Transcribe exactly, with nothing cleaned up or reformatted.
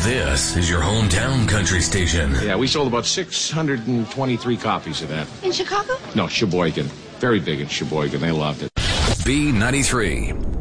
This is your hometown country station. Yeah, we sold about six hundred twenty-three copies of that. In Chicago? No, Sheboygan. Very big in Sheboygan. They loved it. B ninety-three.